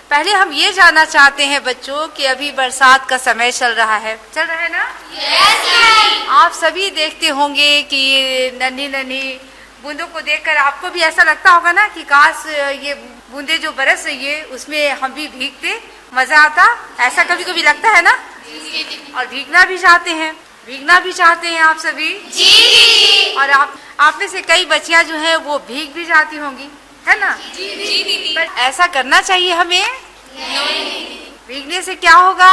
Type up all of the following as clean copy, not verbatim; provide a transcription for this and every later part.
पहले हम ये जानना चाहते हैं बच्चों कि अभी बरसात का समय चल रहा है ना? यस। आप सभी देखते होंगे कि नन्ही नन्ही बूंदों को देखकर आपको भी ऐसा लगता होगा ना कि काश ये बूंदे जो बरस रही है उसमें हम भी भीगते, मजा आता। ऐसा कभी कभी लगता है ना? और भीगना भी चाहते हैं आप सभी। जी। और आप में से कई बच्चियां जो है वो भीग भी जाती होंगी, है ना? जी दीदी। पर ऐसा करना चाहिए हमें? नहीं। भीगने से क्या होगा?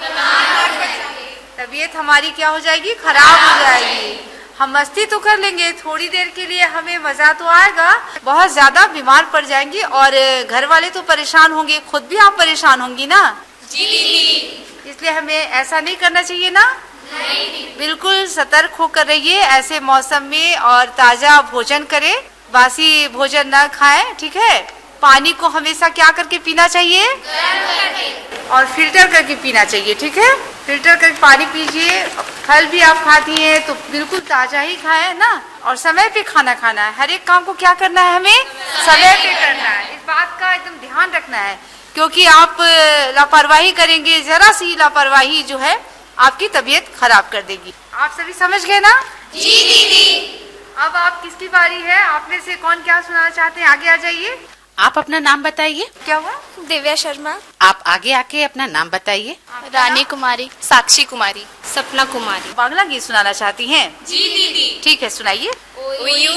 तबीयत हमारी क्या हो जाएगी? खराब हो जाएगी। हम मस्ती तो कर लेंगे थोड़ी देर के लिए, हमें मजा तो आएगा, बहुत ज्यादा बीमार पड़ जाएंगे और घर वाले तो परेशान होंगे, खुद भी आप परेशान होंगी ना? जी दीदी। इसलिए हमें ऐसा नहीं करना चाहिए ना? नहीं। बिल्कुल सतर्क होकर रहिए ऐसे मौसम में और ताजा भोजन करें, बासी भोजन न खाएं, ठीक है? पानी को हमेशा क्या करके पीना चाहिए? गर्म करके। और फिल्टर करके पीना चाहिए, ठीक है? फिल्टर करके पानी पीजिए। फल भी आप खाती हैं तो बिल्कुल ताजा ही खाएं ना, और समय पे खाना खाना है। हर एक काम को क्या करना है हमें? समय पे करना है। इस बात का एकदम ध्यान रखना है, क्योंकि आप लापरवाही करेंगे, जरा सी लापरवाही जो है आपकी तबीयत खराब कर देगी। आप सभी समझ गए ना? जी दीदी। अब आप किसकी बारी है? आप में से कौन क्या सुनाना चाहते हैं? आगे आ जाइए। आप अपना नाम बताइए। क्या हुआ? दिव्या शर्मा। आप आगे आके अपना नाम बताइए। रानी कुमारी। साक्षी कुमारी। सपना कुमारी। बांग्ला गीत सुनाना चाहती हैं? जी दीदी। ठीक है, सुनाइए। उयू